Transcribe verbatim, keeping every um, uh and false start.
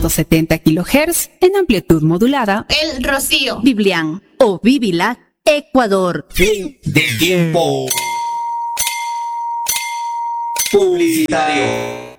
setenta kilohertz en amplitud modulada. El Rocío. Biblián o Bibilac, Ecuador. Fin de tiempo publicitario.